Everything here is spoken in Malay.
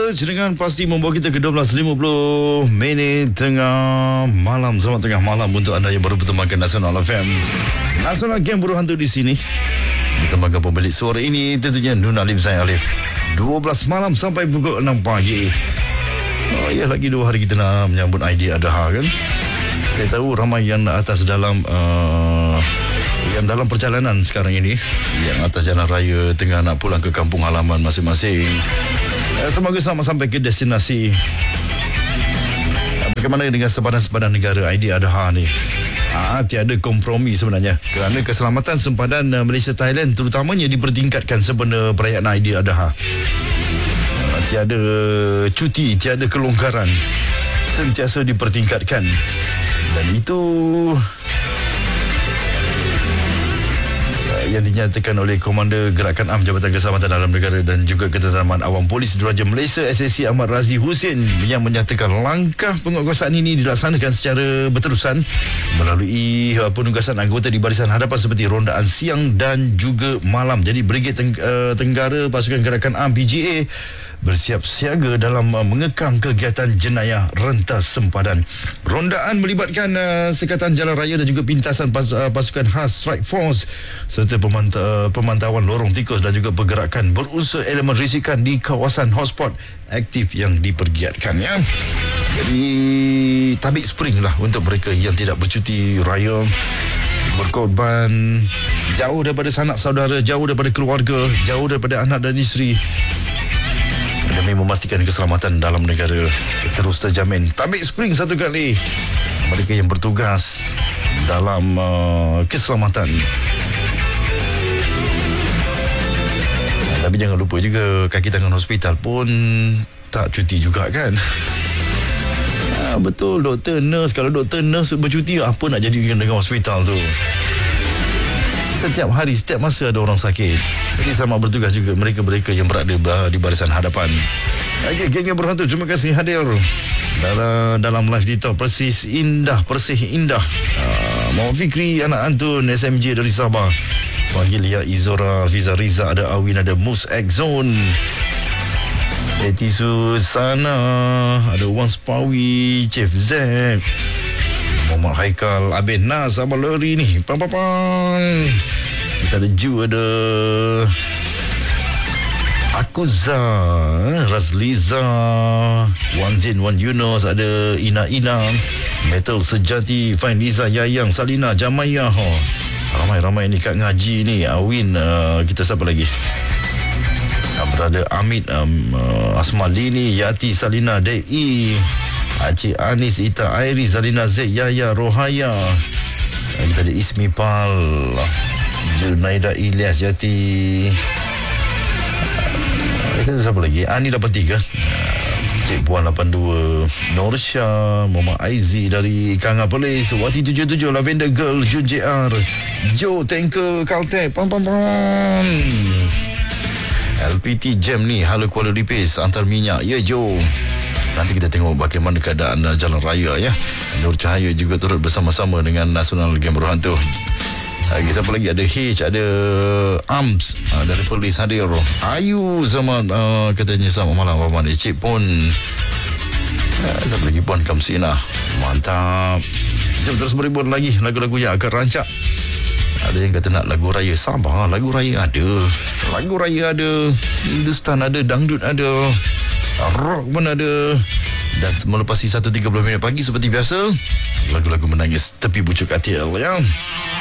Surge dengan pasti membawa kita ke 12.50 minit tengah malam. Selamat tengah malam untuk anda yang baru bertemankan Nasional FM. Nasional Game Buruh Hantu di sini. Bertemankan pemilik suara ini tentunya Nun Alim, saya Alif. 12 malam sampai pukul 6 pagi. Oh ya, lagi 2 hari kita nak menyambut Aidiladha kan. Saya tahu ramai yang atas dalam yang dalam perjalanan sekarang ini, yang atas jalan raya tengah nak pulang ke kampung halaman masing-masing. Semoga selamat sampai ke destinasi. Bagaimana dengan sepadan-sepadan negara Aidiladha ni? Tiada kompromi sebenarnya, kerana keselamatan sempadan Malaysia Thailand terutamanya dipertingkatkan sempena perayaan Aidiladha. Tiada cuti, tiada kelonggaran, sentiasa dipertingkatkan. Dan itu yang dinyatakan oleh Komander Gerakan Am Jabatan Keselamatan Dalam Negara dan juga Ketenteraman Awam Polis Diraja Malaysia SAC Ahmad Razi Hussein yang menyatakan langkah penguatkuasaan ini dilaksanakan secara berterusan melalui penugasan anggota di barisan hadapan seperti rondaan siang dan juga malam. Jadi Brigade Tenggara Pasukan Gerakan Am PGA bersiap siaga dalam mengekang kegiatan jenayah rentas sempadan. Rondaan melibatkan Sekatan Jalan Raya dan juga pintasan pasukan khas Strike Force serta pemantauan lorong tikus dan juga pergerakan berunsur elemen risikan di kawasan hotspot aktif yang dipergiatkan ya. Jadi tabik spring lah untuk mereka yang tidak bercuti raya, berkorban jauh daripada sanak saudara, jauh daripada keluarga, jauh daripada anak dan isteri, demi memastikan keselamatan dalam negara terus terjamin. Tabik spring satu kali mereka yang bertugas dalam keselamatan. Tapi jangan lupa juga kaki tangan hospital pun tak cuti juga kan. Betul, doktor, nurse. Kalau doktor, nurse bercuti, apa nak jadikan dengan hospital tu? Setiap hari, setiap masa ada orang sakit. Jadi sama bertugas juga mereka-mereka yang berada di barisan hadapan. Okey, geng yang berhantu, terima kasih hadir dalam live di Top Persih Indah. Muhammad Fikri, anak Antun, SMJ dari Sabah. Panggil ya Izora, Fiza Riza, ada Awin, ada Mus Exxon, Eti Susana, ada Wan Spawi, Chef Z, Muhammad Haikal, Abin Nas, Abang Lori ni. Kita ada Ju, ada Akuza, Razliza, Wan Zin, Wan Yunus, ada Ina, Metal Sejati, Fain Liza, Yayang, Salina, Jamaya. Ramai-ramai ni kat ngaji ni. Awin, kita siapa lagi? Berada Amit, Asmalini, Yati, Salina, Dei, Acik Anis, Ita Airi, Zalina Z, Yaya, Rohaya. Kita ada Ismi Pal, Junaida Ilyas, Yati. Kita siapa lagi? Ani 83, Cik Puan 82, Norsha, Muhammad Aizi dari Kanga Polis, Wati 77, Lavender Girl, Jun JR, Joe Tanker Caltech, LPT Jam ni, Halo Kuala Lipis, antar minyak. Ya Joe, nanti kita tengok bagaimana keadaan jalan raya ya. Nur Cahaya juga turut bersama-sama dengan Nasional Game Buruh Hantu. Siapa lagi? Ada H, ada Arms dari polis hadir. Ayu sama katanya selamat malam Abang Cik pun. Siapa lagi? Puan Kamsina. Mantap. Jom terus beribun lagi lagu-lagu yang akan rancak. Ada yang kata nak lagu raya. Sabar, lagu raya ada. Lagu raya ada, Hindustan ada, dangdut ada, rock pun ada. Dan melepasi 1.30 minit pagi seperti biasa, lagu-lagu menangis tepi bucuk katil ya.